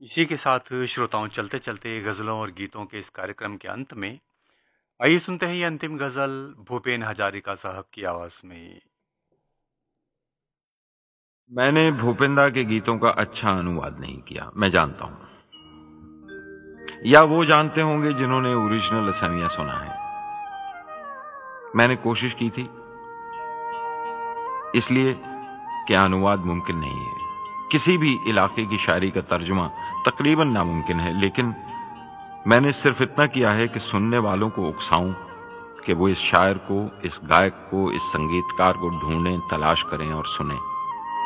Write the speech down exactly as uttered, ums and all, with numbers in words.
इसी के साथ श्रोताओं चलते चलते गज़लों और गीतों के इस कार्यक्रम के अंत में आइए सुनते हैं ये अंतिम गज़ल भूपेन हजारिका साहब की आवाज़ में। मैंने भूपेंद्र के गीतों का अच्छा अनुवाद नहीं किया, मैं जानता हूं, या वो जानते होंगे जिन्होंने ओरिजिनल असमिया सुना है। मैंने कोशिश की थी, इसलिए कि अनुवाद मुमकिन नहीं है। किसी भी इलाके की शायरी का तर्जुमा तकरीबन नामुमकिन है, लेकिन मैंने सिर्फ इतना किया है कि सुनने वालों को उकसाऊं कि वो इस शायर को, इस गायक को, इस संगीतकार को ढूंढें, तलाश करें और सुनें।